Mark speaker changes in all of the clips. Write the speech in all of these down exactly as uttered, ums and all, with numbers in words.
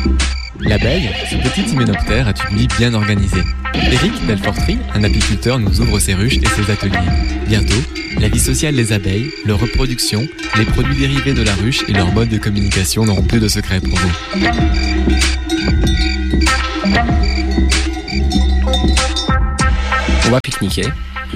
Speaker 1: L'abeille, ce petit hyménoptère, a une vie bien organisée. Éric Delfortry, un apiculteur, nous ouvre ses ruches et ses ateliers. Bientôt, la vie sociale des abeilles, leur reproduction, les produits dérivés de la ruche et leur mode de communication n'auront plus de secrets pour vous.
Speaker 2: On va pique-niquer.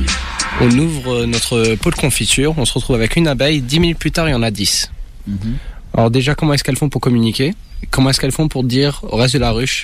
Speaker 2: On ouvre notre pot de confiture, on se retrouve avec une abeille, dix minutes plus tard il y en a dix. Mmh. Alors déjà, comment est-ce qu'elles font pour communiquer ? Comment est-ce qu'elles font pour dire au reste de la ruche,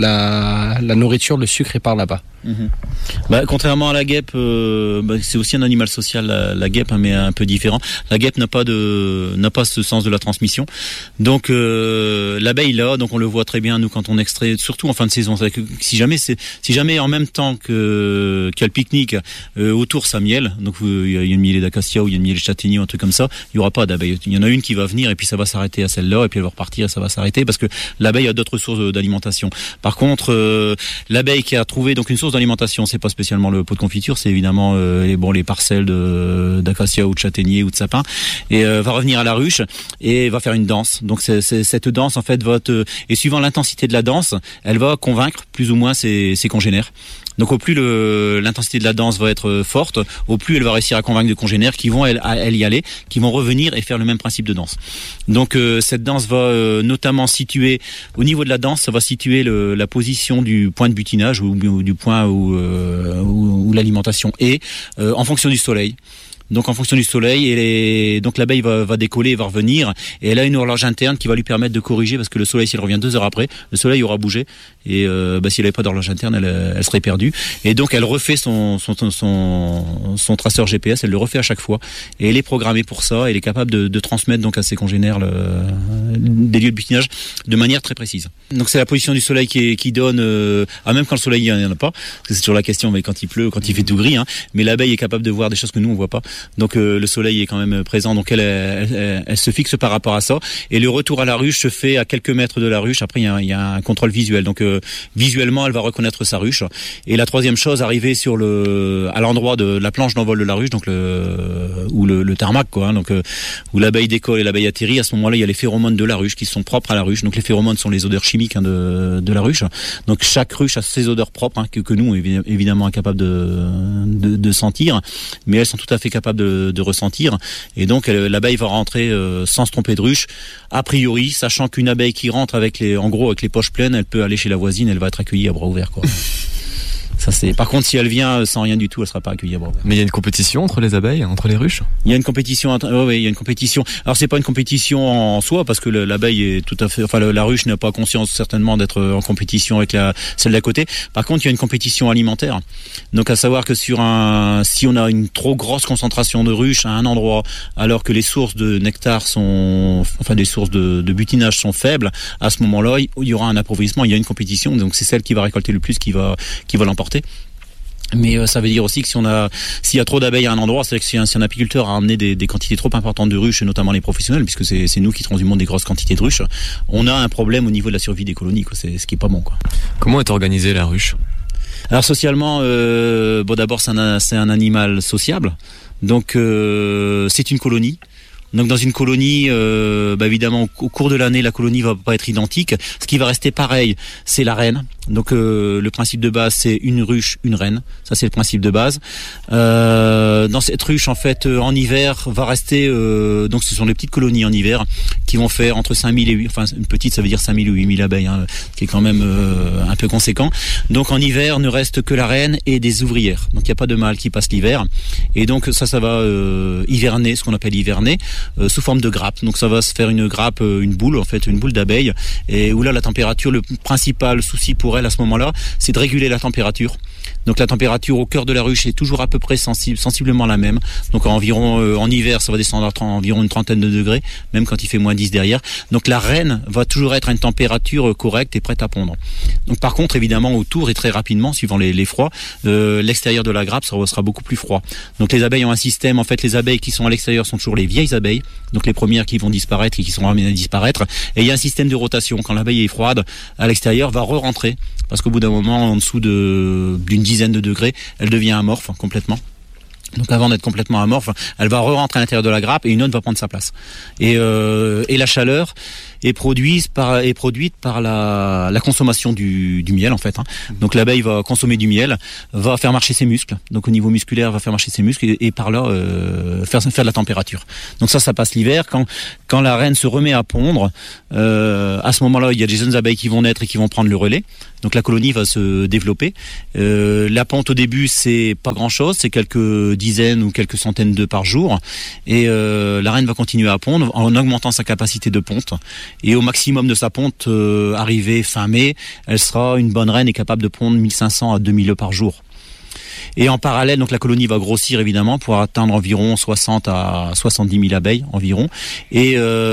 Speaker 2: la, la nourriture, le sucre est par là-bas ?
Speaker 3: Mmh. Bah, contrairement à la guêpe, euh, bah, c'est aussi un animal social, la, la guêpe, hein, mais un peu différent. La guêpe n'a pas de, n'a pas ce sens de la transmission. Donc euh, l'abeille là, donc on le voit très bien nous quand on extrait, surtout en fin de saison. Que, si jamais c'est, si jamais en même temps que qu'il y a le pique-nique euh, autour sa miel, donc euh, il y a une mielée d'acacia ou il y a une mielée de châtaignier ou un truc comme ça, il y aura pas d'abeille. Il y en a une qui va venir et puis ça va s'arrêter à celle-là et puis elle va repartir et ça va s'arrêter parce que l'abeille a d'autres sources d'alimentation. Par contre, euh, l'abeille qui a trouvé donc une source d'alimentation, c'est pas spécialement le pot de confiture, c'est évidemment euh, les, bon, les parcelles de, d'acacia ou de châtaignier ou de sapin, et euh, va revenir à la ruche et va faire une danse. Donc c'est, c'est, cette danse en fait va te, et suivant l'intensité de la danse, elle va convaincre plus ou moins ses, ses congénères. Donc au plus le, l'intensité de la danse va être forte, au plus elle va réussir à convaincre des congénères qui vont elle, elle y aller, qui vont revenir et faire le même principe de danse. Donc euh, cette danse va euh, notamment situer, au niveau de la danse, ça va situer le, la position du point de butinage ou, ou du point où, euh, où, où l'alimentation est, euh, en fonction du soleil. Donc en fonction du soleil, et les... donc l'abeille va, va décoller, va revenir, et elle a une horloge interne qui va lui permettre de corriger, parce que le soleil, s'il revient deux heures après, le soleil aura bougé, et euh, bah, si elle n'avait pas d'horloge interne, elle, elle serait perdue. Et donc elle refait son, son, son, son traceur G P S, elle le refait à chaque fois, et elle est programmée pour ça, elle est capable de, de transmettre donc à ses congénères le, des lieux de butinage de manière très précise. Donc c'est la position du soleil qui, est, qui donne, euh, ah, même quand le soleil il n'y en a pas, parce que c'est toujours la question, mais quand il pleut, quand il fait tout gris, hein, mais l'abeille est capable de voir des choses que nous on voit pas. Donc euh, le soleil est quand même présent, donc elle, elle, elle, elle se fixe par rapport à ça. Et le retour à la ruche se fait à quelques mètres de la ruche. Après il y a, il y a un contrôle visuel, donc euh, visuellement elle va reconnaître sa ruche. Et la troisième chose, arriver sur le, à l'endroit de la planche d'envol de la ruche, donc le, ou le, le tarmac, quoi, hein, donc euh, où l'abeille décolle et l'abeille atterrit. À ce moment-là, il y a les phéromones de la ruche qui sont propres à la ruche. Donc les phéromones sont les odeurs chimiques hein, de, de la ruche. Donc chaque ruche a ses odeurs propres hein, que, que nous évidemment incapables de, de, de sentir, mais elles sont tout à fait capables de de ressentir, et donc elle, l'abeille va rentrer euh, sans se tromper de ruche, a priori, sachant qu'une abeille qui rentre avec les, en gros avec les poches pleines, elle peut aller chez la voisine, elle va être accueillie à bras ouverts, quoi. Ça, c'est... Par contre, si elle vient sans rien du tout, elle sera pas accueillie à bras ouverts.
Speaker 1: Mais il y a une compétition entre les abeilles, entre les ruches ?
Speaker 3: Il y a une compétition, entre... oh, oui, il y a une compétition. Alors c'est pas une compétition en soi, parce que l'abeille est tout à fait, enfin la ruche n'a pas conscience certainement d'être en compétition avec la celle d'à côté. Par contre, il y a une compétition alimentaire. Donc à savoir que sur un, si on a une trop grosse concentration de ruches à un endroit, alors que les sources de nectar sont, enfin des sources de, de butinage sont faibles, à ce moment-là, il y aura un appauvrissement. Il y a une compétition, donc c'est celle qui va récolter le plus qui va, qui va l'emporter. Mais euh, ça veut dire aussi que si on a, s'il y a trop d'abeilles à un endroit, c'est-à-dire que si un, si un apiculteur a amené des, des quantités trop importantes de ruches, et notamment les professionnels, puisque c'est, c'est nous qui transhumons des grosses quantités de ruches, on a un problème au niveau de la survie des colonies, quoi. C'est ce qui est pas bon, quoi.
Speaker 1: Comment est organisée la ruche ?
Speaker 3: Alors socialement, euh, bon d'abord c'est un, c'est un animal sociable, donc euh, c'est une colonie. Donc dans une colonie, euh, bah évidemment au cours de l'année, la colonie va pas être identique. Ce qui va rester pareil, c'est la reine. Donc euh, le principe de base, c'est une ruche, une reine. Ça, c'est le principe de base. Euh, dans cette ruche, en fait, euh, en hiver, va rester... Euh, donc ce sont les petites colonies en hiver qui vont faire entre cinq mille et huit... Enfin, une petite, ça veut dire cinq mille ou huit mille abeilles, hein, qui est quand même euh, un peu conséquent. Donc en hiver, ne reste que la reine et des ouvrières. Donc il n'y a pas de mâle qui passe l'hiver. Et donc ça, ça va euh, hiverner, ce qu'on appelle hiverner, euh, sous forme de grappe. Donc ça va se faire une grappe, euh, une boule, en fait, une boule d'abeilles. Et où là, la température, le principal souci pour elle à ce moment-là, c'est de réguler la température. Donc la température au cœur de la ruche est toujours à peu près sensible, sensiblement la même. Donc environ euh, en hiver, ça va descendre à environ une trentaine de degrés, même quand il fait moins dix derrière. Donc la reine va toujours être à une température correcte et prête à pondre. Donc par contre, évidemment, autour et très rapidement, suivant les, les froids, euh, l'extérieur de la grappe sera, sera beaucoup plus froid. Donc les abeilles ont un système, en fait, les abeilles qui sont à l'extérieur sont toujours les vieilles abeilles, donc les premières qui vont disparaître et qui sont ramenées à disparaître. Et il y a un système de rotation. Quand l'abeille est froide, à l'extérieur, va re-rentrer, parce qu'au bout d'un moment, en dessous de, d'une dizaine de degrés, elle devient amorphe complètement. Donc avant d'être complètement amorphe, elle va re-rentrer à l'intérieur de la grappe et une autre va prendre sa place. Et, euh, et la chaleur est produite par, est produite par la, la consommation du, du miel en fait. Hein. Donc l'abeille va consommer du miel, va faire marcher ses muscles. Donc au niveau musculaire, va faire marcher ses muscles et, et par là euh, faire, faire de la température. Donc ça, ça passe l'hiver. Quand, quand la reine se remet à pondre, euh, à ce moment-là, il y a des jeunes abeilles qui vont naître et qui vont prendre le relais. Donc la colonie va se développer. Euh, la ponte au début, c'est pas grand-chose, c'est quelques dizaines ou quelques centaines d'œufs par jour. Et euh, la reine va continuer à pondre en augmentant sa capacité de ponte. Et au maximum de sa ponte, euh, arrivée fin mai, elle sera une bonne reine et capable de pondre mille cinq cents à deux mille œufs par jour. Et en parallèle, donc la colonie va grossir évidemment pour atteindre environ soixante à soixante-dix mille abeilles environ. Et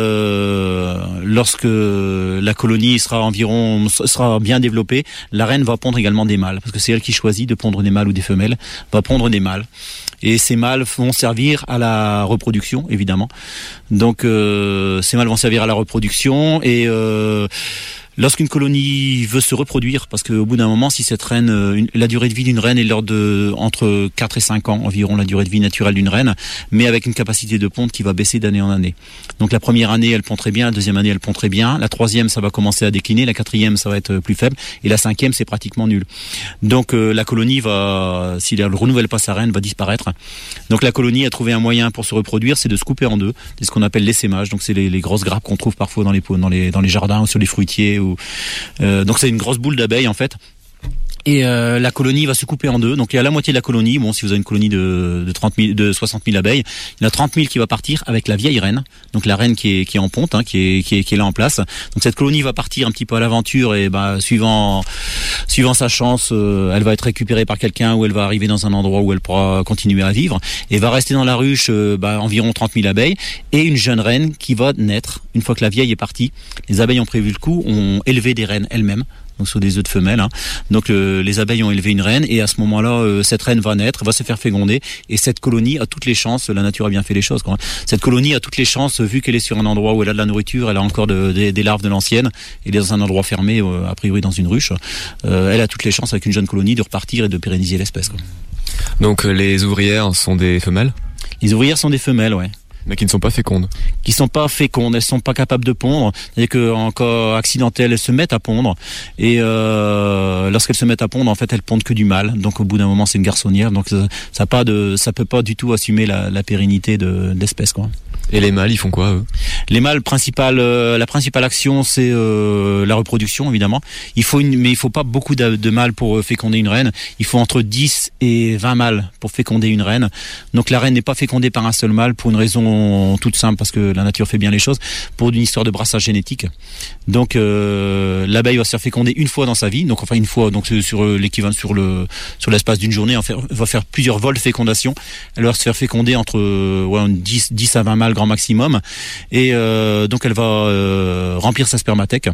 Speaker 3: euh, lorsque la colonie sera environ sera bien développée, la reine va pondre également des mâles parce que c'est elle qui choisit de pondre des mâles ou des femelles. Va pondre des mâles. Et ces mâles vont servir à la reproduction évidemment. Donc euh, ces mâles vont servir à la reproduction et euh, lorsqu'une colonie veut se reproduire, parce qu'au bout d'un moment, si cette reine, une, la durée de vie d'une reine est l'ordre de entre quatre et cinq ans environ, la durée de vie naturelle d'une reine, mais avec une capacité de ponte qui va baisser d'année en année. Donc la première année, elle pond très bien, la deuxième année, elle pond très bien, la troisième, ça va commencer à décliner, la quatrième, ça va être plus faible, et la cinquième, c'est pratiquement nul. Donc euh, la colonie va, si elle ne renouvelle pas sa reine, va disparaître. Donc la colonie a trouvé un moyen pour se reproduire, c'est de se couper en deux, c'est ce qu'on appelle l'essaimage. Donc c'est les, les grosses grappes qu'on trouve parfois dans les dans les dans les jardins ou sur les fruitiers. Euh, donc c'est une grosse boule d'abeilles en fait. Et euh, la colonie va se couper en deux. Donc il y a la moitié de la colonie. Bon, si vous avez une colonie de, de trente mille, de soixante mille abeilles, il y en a trente mille qui va partir avec la vieille reine. Donc la reine qui est qui est en ponte, hein, qui est qui est qui est là en place. Donc cette colonie va partir un petit peu à l'aventure et bah suivant suivant sa chance, euh, elle va être récupérée par quelqu'un ou elle va arriver dans un endroit où elle pourra continuer à vivre et va rester dans la ruche euh, bah, environ trente mille abeilles et une jeune reine qui va naître une fois que la vieille est partie. Les abeilles ont prévu le coup, ont élevé des reines elles-mêmes. Donc sur des œufs de femelles. Hein. Donc le, les abeilles ont élevé une reine et à ce moment-là, euh, cette reine va naître, va se faire féconder et cette colonie a toutes les chances. La nature a bien fait les choses. Quoi. Cette colonie a toutes les chances, vu qu'elle est sur un endroit où elle a de la nourriture, elle a encore de, de, des larves de l'ancienne, elle est dans un endroit fermé, euh, a priori dans une ruche. Euh, elle a toutes les chances avec une jeune colonie de repartir et de pérenniser l'espèce. Quoi.
Speaker 1: Donc euh, les ouvrières sont des femelles ?
Speaker 3: Les ouvrières sont des femelles, ouais.
Speaker 1: Mais qui ne sont pas fécondes.
Speaker 3: Qui sont pas fécondes, elles sont pas capables de pondre. C'est-à-dire qu'en cas accidentel, elles se mettent à pondre. Et euh, lorsqu'elles se mettent à pondre, en fait, elles pondent que du mâle. Donc au bout d'un moment, c'est une garçonnière. Donc ça, ça a pas de, ça peut pas du tout assumer la, la pérennité de, de l'espèce, quoi.
Speaker 1: Et les mâles, ils font quoi, eux ?
Speaker 3: Les mâles, principal, euh, la principale action, c'est euh, la reproduction, évidemment. Il faut une, mais il faut pas beaucoup de, de mâles pour féconder une reine. Il faut entre dix et vingt mâles pour féconder une reine. Donc la reine n'est pas fécondée par un seul mâle pour une raison toute simple, parce que la nature fait bien les choses, pour une histoire de brassage génétique. Donc euh, l'abeille va se faire féconder une fois dans sa vie, donc enfin une fois, donc sur l'équivalent sur le sur l'espace d'une journée, en fait, va faire plusieurs vols de fécondation. Elle va se faire féconder entre euh, ouais, dix, dix à vingt mâles grand maximum et euh, donc elle va euh, remplir sa spermathèque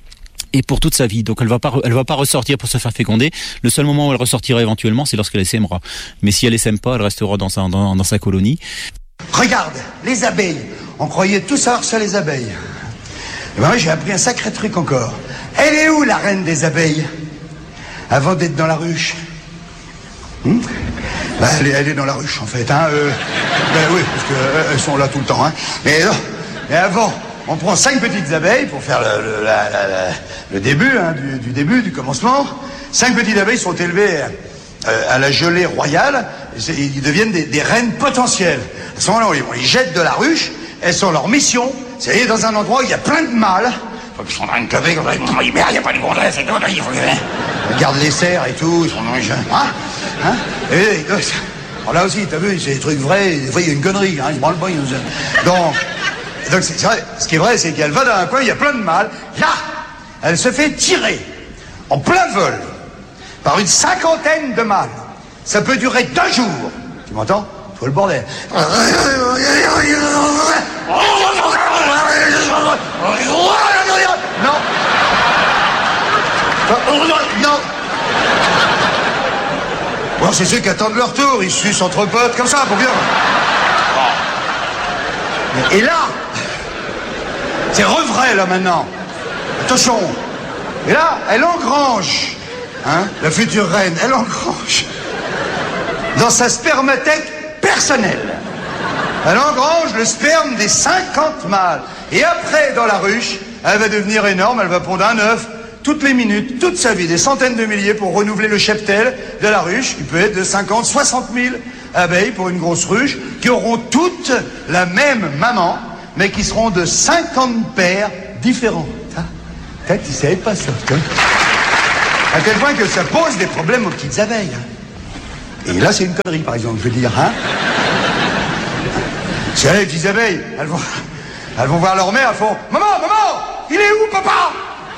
Speaker 3: et pour toute sa vie. Donc elle va pas elle va pas ressortir pour se faire féconder. Le seul moment où elle ressortira éventuellement, c'est lorsqu'elle essaimera. Mais si elle essaime pas, elle restera dans sa dans, dans sa colonie.
Speaker 4: Regarde, les abeilles. On croyait tout savoir sur les abeilles. Et ben moi j'ai appris un sacré truc encore. Elle est où la reine des abeilles avant d'être dans la ruche? Hmm ben, elle, est, elle est dans la ruche en fait, hein. Euh, ben oui, parce qu'elles euh, sont là tout le temps, hein. Mais non. Mais avant, on prend cinq petites abeilles pour faire le, le, la, la, la, le début, hein, du, du début, du commencement. Cinq petites abeilles sont élevées euh, à la gelée royale. Et ils deviennent des, des reines potentielles. À ce moment-là, on les jette de la ruche. Elles sont leur mission, c'est aller dans un endroit où il y a plein de mâles. Faut qu'ils sont en train de cloper, comme ça. Il n'y a pas de gonzesse et tout. Il faut qu'ils gardent les cerfs et tout. Ils sont dans les jeunes. Hein? Hein? Et, alors là aussi, t'as vu, c'est des trucs vrais. Des fois, il y a une connerie. Hein, ils se branlent pas. Ils... Donc, donc c'est vrai. Ce qui est vrai, c'est qu'elle va dans un coin, il y a plein de mâles. Là, elle se fait tirer en plein vol par une cinquantaine de mâles. Ça peut durer deux jours. Tu m'entends? Faut le bordel. Non. Non. Bon, c'est ceux qui attendent leur tour. Ils sucent entre potes comme ça, pour bien. Et là, c'est revrai, là, maintenant. Attention. Et là, elle engrange, hein, la future reine, elle engrange dans sa spermathèque personnel. Elle engrange le sperme des cinquante mâles. Et après, dans la ruche, elle va devenir énorme, elle va pondre un œuf toutes les minutes, toute sa vie, des centaines de milliers pour renouveler le cheptel de la ruche. Il peut être de cinquante, soixante mille abeilles pour une grosse ruche, qui auront toutes la même maman, mais qui seront de cinquante paires différents. Ah, peut-être tu ne savais pas ça, hein. À tel point que ça pose des problèmes aux petites abeilles. Hein. Et là, c'est une connerie, par exemple, je veux dire. Hein. C'est les petites abeilles, elles vont, elles vont voir leur mère, elles font « Maman, maman, il est où, papa ?»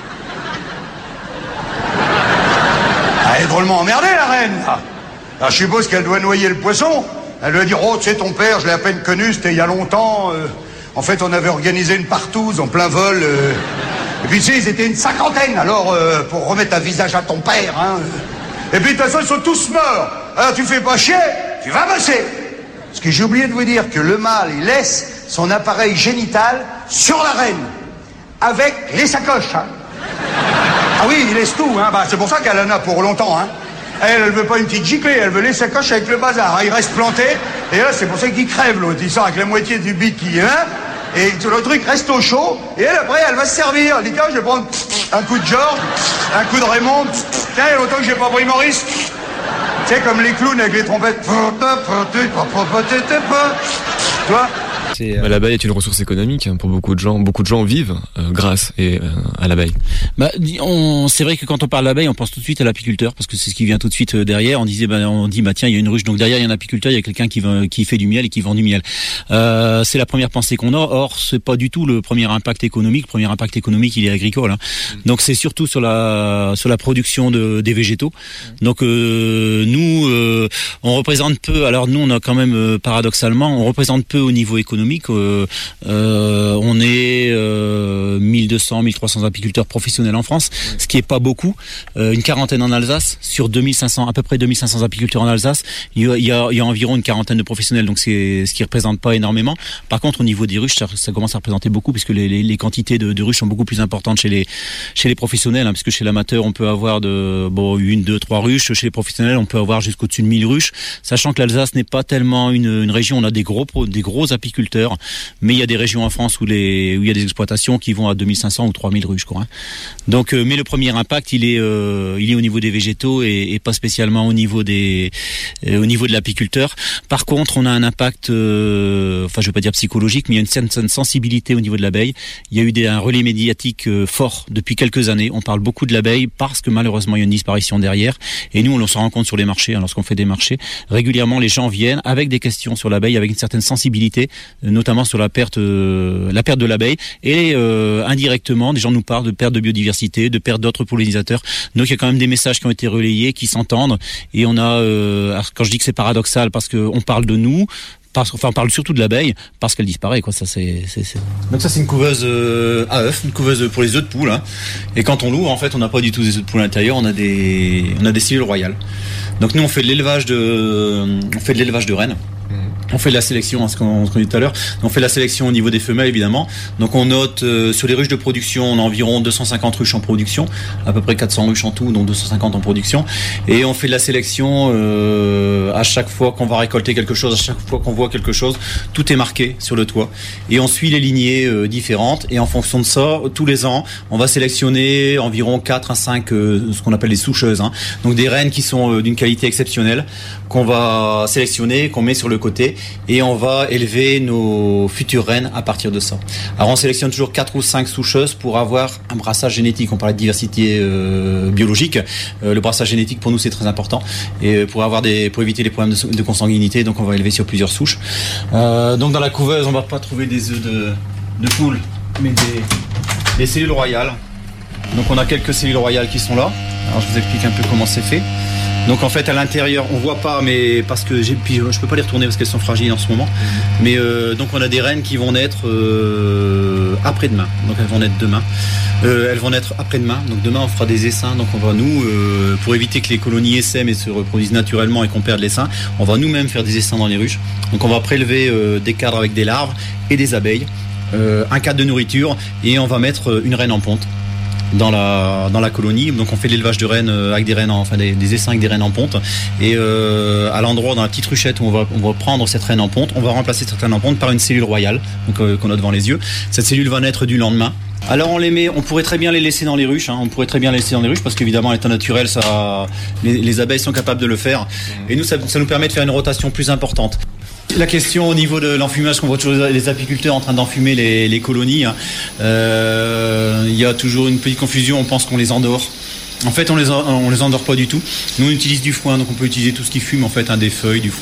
Speaker 4: Elle est drôlement emmerdée, la reine. Alors, je suppose qu'elle doit noyer le poisson. Elle doit dire « Oh, tu sais, ton père, je l'ai à peine connu, c'était il y a longtemps. Euh, en fait, on avait organisé une partouze en plein vol. Euh, et puis, tu sais, ils étaient une cinquantaine, alors, euh, pour remettre un visage à ton père. Hein. Et puis, de toute façon, ils sont tous morts. Alors, tu fais pas chier, tu vas bosser. » Parce que j'ai oublié de vous dire que le mâle, il laisse son appareil génital sur la reine, avec les sacoches. Hein. Ah oui, il laisse tout. Hein. Bah, c'est pour ça qu'elle en a pour longtemps. Hein. Elle, elle veut pas une petite giclée, elle veut les sacoches avec le bazar. Hein. Il reste planté, et là, c'est pour ça qu'il crève, l'autre. Il sort avec la moitié du bit qui est, hein, et tout le truc reste au chaud, et elle, après, elle va se servir. Elle dit, tiens, je vais prendre un coup de Georges, un coup de Raymond, tiens, il y a longtemps que j'ai pas pris Maurice. Tu sais, comme les clowns avec les trompettes. Tu vois ?
Speaker 1: C'est, euh... bah, l'abeille est une ressource économique pour beaucoup de gens. Beaucoup de gens vivent euh, grâce et, euh, à l'abeille.
Speaker 3: Bah, on, c'est vrai que quand on parle d'abeille, on pense tout de suite à l'apiculteur parce que c'est ce qui vient tout de suite derrière. On disait, bah, on dit, bah tiens, il y a une ruche, donc derrière il y a un apiculteur, il y a quelqu'un qui, va, qui fait du miel et qui vend du miel. Euh, c'est la première pensée qu'on a. Or, c'est pas du tout le premier impact économique. Le premier impact économique, il est agricole. Hein. Mmh. Donc c'est surtout sur la sur la production de, des végétaux. Mmh. Donc euh, nous, euh, on représente peu. Alors nous, on a quand même euh, paradoxalement, on représente peu au niveau économique. Euh, euh, on est euh, mille deux cents, mille trois cents apiculteurs professionnels en France, ce qui est pas beaucoup. Euh, une quarantaine en Alsace sur deux mille cinq cents, à peu près deux mille cinq cents apiculteurs en Alsace. Il y a, il y a, il y a environ une quarantaine de professionnels, donc c'est ce qui représente pas énormément. Par contre, au niveau des ruches, ça, ça commence à représenter beaucoup puisque les, les, les quantités de, de ruches sont beaucoup plus importantes chez les chez les professionnels, hein, puisque chez l'amateur, on peut avoir de bon une, deux, trois ruches. Chez les professionnels, on peut avoir jusqu'au-dessus de mille ruches. Sachant que l'Alsace n'est pas tellement une, une région, on a des gros des gros apiculteurs. Mais il y a des régions en France où, les, où il y a des exploitations qui vont à deux mille cinq cents ou trois mille ruches, quoi. Hein. Donc, euh, mais le premier impact, il est, euh, il est au niveau des végétaux et, et pas spécialement au niveau des, euh, au niveau de l'apiculteur. Par contre, on a un impact, euh, enfin, je veux pas dire psychologique, mais il y a une certaine sensibilité au niveau de l'abeille. Il y a eu des, un relais médiatique euh, fort depuis quelques années. On parle beaucoup de l'abeille parce que malheureusement, il y a une disparition derrière. Et nous, on s'en rend compte sur les marchés, hein, lorsqu'on fait des marchés. Régulièrement, les gens viennent avec des questions sur l'abeille, avec une certaine sensibilité, notamment sur la perte, euh, la perte de l'abeille, et euh, indirectement, des gens nous parlent de perte de biodiversité, de perte d'autres pollinisateurs. Donc il y a quand même des messages qui ont été relayés, qui s'entendent, et on a, euh, alors, quand je dis que c'est paradoxal, parce que on parle de nous, parce, enfin on parle surtout de l'abeille, parce qu'elle disparaît, quoi. Ça c'est, c'est, c'est... Donc ça c'est une couveuse euh, à œufs, une couveuse pour les œufs de poule, hein. Et quand on l'ouvre, en fait, on n'a pas du tout des œufs de poule à l'intérieur, on a des, on a des cellules royales. Donc nous on fait de l'élevage de, on fait de l'élevage de rennes. On fait de la sélection, ce qu'on, ce qu'on dit tout à l'heure. On fait de la sélection au niveau des femelles, évidemment. Donc on note euh, sur les ruches de production, on a environ deux cent cinquante ruches en production, à peu près quatre cents ruches en tout, dont deux cent cinquante en production. Et on fait de la sélection euh, à chaque fois qu'on va récolter quelque chose, à chaque fois qu'on voit quelque chose, tout est marqué sur le toit. Et on suit les lignées euh, différentes. Et en fonction de ça, tous les ans, on va sélectionner environ quatre à cinq, euh, ce qu'on appelle les soucheuses. Hein. Donc des rennes qui sont euh, d'une qualité exceptionnelle, qu'on va sélectionner, qu'on met sur le côté. Et on va élever nos futures rennes à partir de ça. Alors on sélectionne toujours quatre ou cinq soucheuses pour avoir un brassage génétique. On parlait de diversité euh, biologique. Euh, le brassage génétique pour nous c'est très important. Et pour avoir des, pour éviter les problèmes de, de consanguinité, donc on va élever sur plusieurs souches. Euh, donc dans la couveuse, on va pas trouver des œufs de, de poule, mais des, des cellules royales. Donc on a quelques cellules royales qui sont là. Alors je vous explique un peu comment c'est fait. Donc en fait à l'intérieur on voit pas, mais parce que j'ai, puis je peux pas les retourner parce qu'elles sont fragiles en ce moment. Mais euh, donc on a des rennes qui vont naître euh, après-demain. Donc elles vont naître demain. Euh, elles vont naître après-demain. Donc demain on fera des essaims. Donc on va nous, euh, pour éviter que les colonies essaiment et se reproduisent naturellement et qu'on perde l'essaim, on va nous-mêmes faire des essaims dans les ruches. Donc on va prélever euh, des cadres avec des larves et des abeilles, euh, un cadre de nourriture, et on va mettre une reine en ponte. dans la dans la colonie. Donc on fait de l'élevage de rennes avec des rennes, en, enfin des, des essaims avec des rennes en ponte. Et euh, à l'endroit dans la petite ruchette où on va on va prendre cette reine en ponte, on va remplacer cette reine en ponte par une cellule royale, donc euh, qu'on a devant les yeux. Cette cellule va naître du lendemain. Alors on les met, on pourrait très bien les laisser dans les ruches, hein, on pourrait très bien les laisser dans les ruches parce qu'évidemment à l'état naturel, ça, les, les abeilles sont capables de le faire. Et nous, ça, ça nous permet de faire une rotation plus importante. La question au niveau de l'enfumage, qu'on voit toujours les apiculteurs en train d'enfumer les, les colonies, hein, euh, il y a toujours une petite confusion, on pense qu'on les endort. En fait, on les, on les endort pas du tout. Nous, on utilise du foin, donc on peut utiliser tout ce qui fume, en fait, hein, des feuilles, du foin.